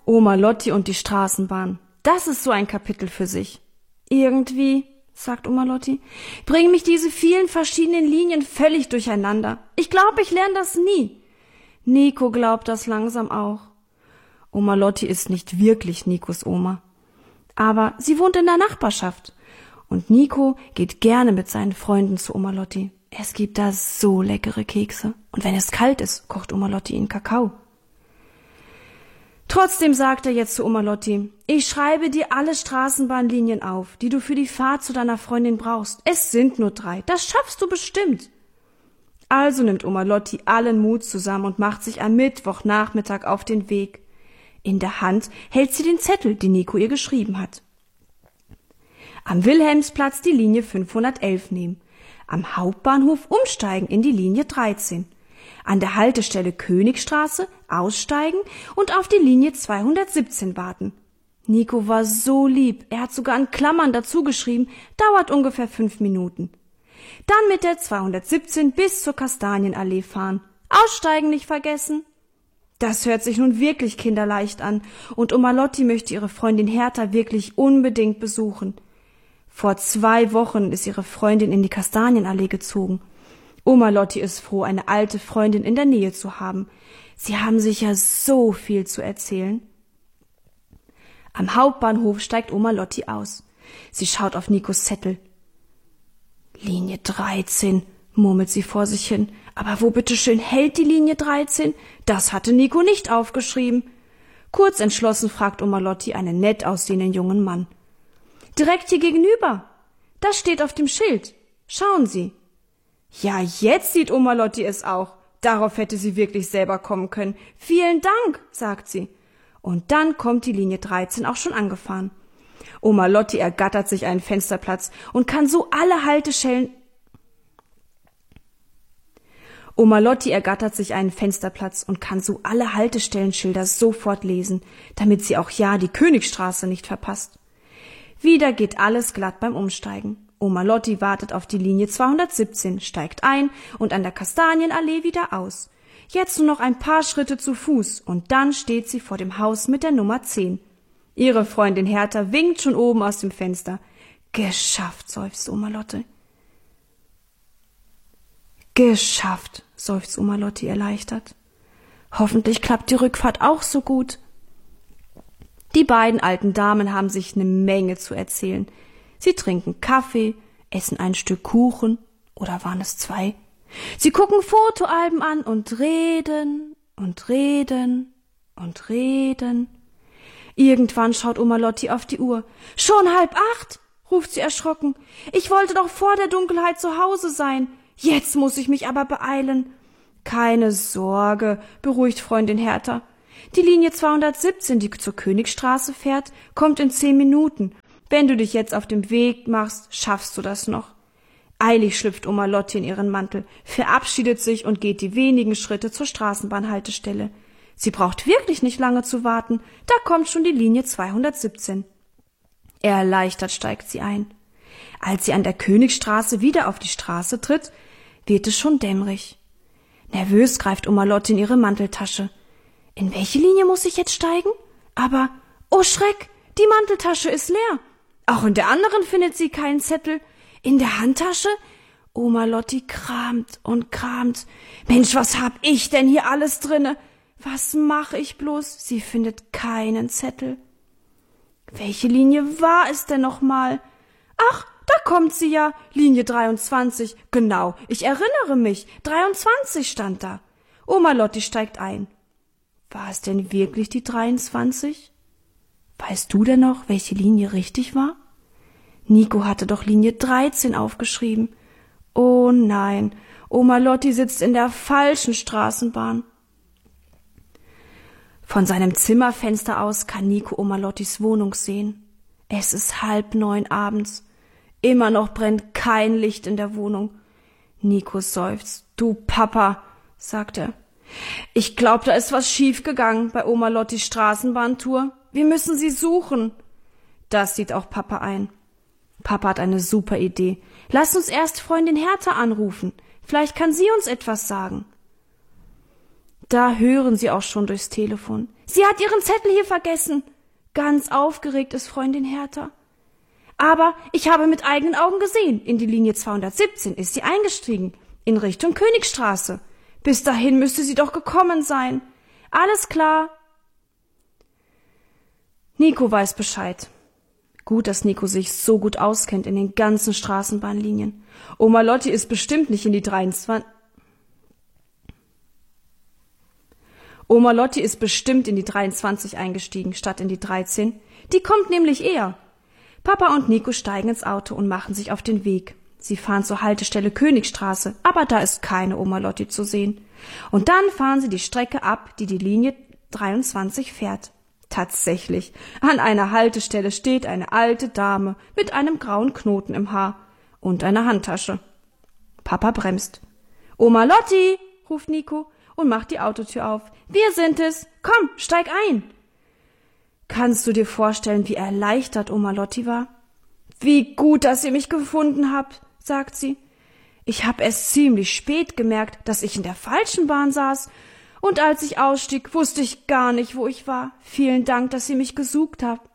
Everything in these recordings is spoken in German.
Oma Lotti und die Straßenbahn. Das ist so ein Kapitel für sich. Irgendwie, sagt Oma Lotti, bringen mich diese vielen verschiedenen Linien völlig durcheinander. Ich glaube, ich lerne das nie. Nico glaubt das langsam auch. Oma Lotti ist nicht wirklich Nikos Oma. Aber sie wohnt in der Nachbarschaft. Und Nico geht gerne mit seinen Freunden zu Oma Lotti. Es gibt da so leckere Kekse. Und wenn es kalt ist, kocht Oma Lotti ihnen Kakao. Trotzdem sagt er jetzt zu Oma Lotti, ich schreibe dir alle Straßenbahnlinien auf, die du für die Fahrt zu deiner Freundin brauchst. Es sind nur 3, das schaffst du bestimmt. Also nimmt Oma Lotti allen Mut zusammen und macht sich am Mittwochnachmittag auf den Weg. In der Hand hält sie den Zettel, den Nico ihr geschrieben hat. Am Wilhelmsplatz die Linie 511 nehmen. Am Hauptbahnhof umsteigen in die Linie 13. An der Haltestelle Königstraße aussteigen und auf die Linie 217 warten. Nico war so lieb, er hat sogar in Klammern dazu geschrieben, dauert ungefähr 5 Minuten. Dann mit der 217 bis zur Kastanienallee fahren. Aussteigen nicht vergessen. Das hört sich nun wirklich kinderleicht an und Oma Lotti möchte ihre Freundin Hertha wirklich unbedingt besuchen. Vor 2 Wochen ist ihre Freundin in die Kastanienallee gezogen. Oma Lotti ist froh, eine alte Freundin in der Nähe zu haben. Sie haben sich ja so viel zu erzählen. Am Hauptbahnhof steigt Oma Lotti aus. Sie schaut auf Nikos Zettel. Linie 13, murmelt sie vor sich hin. Aber wo bitteschön hält die Linie 13? Das hatte Nico nicht aufgeschrieben. Kurz entschlossen fragt Oma Lotti einen nett aussehenden jungen Mann. Direkt hier gegenüber. Das steht auf dem Schild. Schauen Sie. Ja, jetzt sieht Oma Lotti es auch. Darauf hätte sie wirklich selber kommen können. Vielen Dank, sagt sie. Und dann kommt die Linie 13 auch schon angefahren. Oma Lotti ergattert sich einen Fensterplatz und kann so alle Haltestellenschilder sofort lesen, damit sie auch ja die Königstraße nicht verpasst. Wieder geht alles glatt beim Umsteigen. Oma Lotti wartet auf die Linie 217, steigt ein und an der Kastanienallee wieder aus. Jetzt nur noch ein paar Schritte zu Fuß und dann steht sie vor dem Haus mit der Nummer 10. Ihre Freundin Hertha winkt schon oben aus dem Fenster. Geschafft, seufzt Oma Lotti. Geschafft, seufzt Oma Lotti erleichtert. Hoffentlich klappt die Rückfahrt auch so gut. Die beiden alten Damen haben sich eine Menge zu erzählen. Sie trinken Kaffee, essen ein Stück Kuchen, oder waren es 2? Sie gucken Fotoalben an und reden und reden und reden. Irgendwann schaut Oma Lotti auf die Uhr. Schon 7:30, ruft sie erschrocken. Ich wollte doch vor der Dunkelheit zu Hause sein. Jetzt muss ich mich aber beeilen. Keine Sorge, beruhigt Freundin Hertha. Die Linie 217, die zur Königstraße fährt, kommt in 10 Minuten. Wenn du dich jetzt auf den Weg machst, schaffst du das noch. Eilig schlüpft Oma Lotti in ihren Mantel, verabschiedet sich und geht die wenigen Schritte zur Straßenbahnhaltestelle. Sie braucht wirklich nicht lange zu warten, da kommt schon die Linie 217. Erleichtert steigt sie ein. Als sie an der Königstraße wieder auf die Straße tritt, wird es schon dämmerig. Nervös greift Oma Lotti in ihre Manteltasche. In welche Linie muss ich jetzt steigen? Aber, oh Schreck, die Manteltasche ist leer. Auch in der anderen findet sie keinen Zettel. In der Handtasche? Oma Lotti kramt und kramt. Mensch, was hab ich denn hier alles drinne? Was mache ich bloß? Sie findet keinen Zettel. Welche Linie war es denn nochmal? Ach, da kommt sie ja. Linie 23. Genau, ich erinnere mich. 23 stand da. Oma Lotti steigt ein. War es denn wirklich die 23? Weißt du denn noch, welche Linie richtig war? Nico hatte doch Linie 13 aufgeschrieben. Oh nein, Oma Lotti sitzt in der falschen Straßenbahn. Von seinem Zimmerfenster aus kann Nico Oma Lottis Wohnung sehen. Es ist 8:30 abends. Immer noch brennt kein Licht in der Wohnung. Nico seufzt. Du Papa, sagt er. Ich glaub, da ist was schief gegangen bei Oma Lottis Straßenbahntour. Wir müssen sie suchen. Das sieht auch Papa ein. Papa hat eine super Idee. Lass uns erst Freundin Hertha anrufen. Vielleicht kann sie uns etwas sagen. Da hören sie auch schon durchs Telefon. Sie hat ihren Zettel hier vergessen. Ganz aufgeregt ist Freundin Hertha. Aber ich habe mit eigenen Augen gesehen, in die Linie 217 ist sie eingestiegen, in Richtung Königstraße. Bis dahin müsste sie doch gekommen sein. Alles klar. Nico weiß Bescheid. Gut, dass Nico sich so gut auskennt in den ganzen Straßenbahnlinien. Oma Lotti ist bestimmt nicht in die 23... Oma Lotti ist bestimmt in die 23 eingestiegen, statt in die 13. Die kommt nämlich eher. Papa und Nico steigen ins Auto und machen sich auf den Weg. Sie fahren zur Haltestelle Königstraße, aber da ist keine Oma Lotti zu sehen. Und dann fahren sie die Strecke ab, die die Linie 23 fährt. Tatsächlich, an einer Haltestelle steht eine alte Dame mit einem grauen Knoten im Haar und einer Handtasche. Papa bremst. »Oma Lotti«, ruft Nico und macht die Autotür auf. »Wir sind es. Komm, steig ein.« Kannst du dir vorstellen, wie erleichtert Oma Lotti war? »Wie gut, dass ihr mich gefunden habt«, sagt sie. »Ich hab erst ziemlich spät gemerkt, dass ich in der falschen Bahn saß. Und als ich ausstieg, wusste ich gar nicht, wo ich war. Vielen Dank, dass ihr mich gesucht habt.«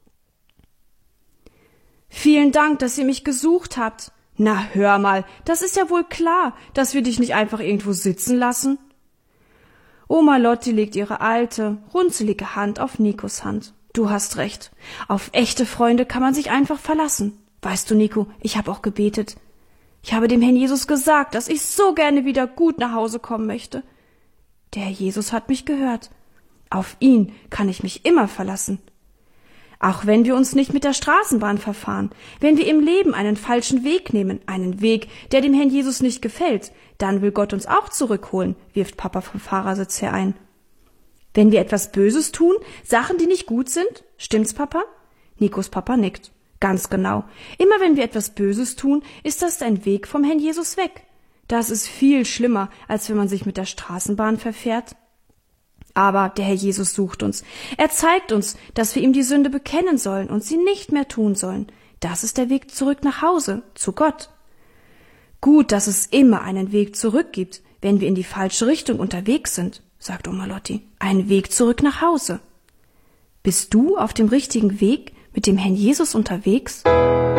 »Vielen Dank, dass ihr mich gesucht habt. Na, hör mal, das ist ja wohl klar, dass wir dich nicht einfach irgendwo sitzen lassen.« Oma Lotti legt ihre alte, runzelige Hand auf Nikos Hand. »Du hast recht. Auf echte Freunde kann man sich einfach verlassen. Weißt du, Nico, ich habe auch gebetet. Ich habe dem Herrn Jesus gesagt, dass ich so gerne wieder gut nach Hause kommen möchte. Der Herr Jesus hat mich gehört. Auf ihn kann ich mich immer verlassen. Auch wenn wir uns nicht mit der Straßenbahn verfahren, wenn wir im Leben einen falschen Weg nehmen, einen Weg, der dem Herrn Jesus nicht gefällt, dann will Gott uns auch zurückholen«, wirft Papa vom Fahrersitz her ein. »Wenn wir etwas Böses tun, Sachen, die nicht gut sind? Stimmt's, Papa?« Nikos Papa nickt. »Ganz genau. Immer wenn wir etwas Böses tun, ist das ein Weg vom Herrn Jesus weg. Das ist viel schlimmer, als wenn man sich mit der Straßenbahn verfährt. Aber der Herr Jesus sucht uns. Er zeigt uns, dass wir ihm die Sünde bekennen sollen und sie nicht mehr tun sollen. Das ist der Weg zurück nach Hause, zu Gott. Gut, dass es immer einen Weg zurück gibt, wenn wir in die falsche Richtung unterwegs sind«, sagt Oma Lotti. »Ein Weg zurück nach Hause. Bist du auf dem richtigen Weg mit dem Herrn Jesus unterwegs?«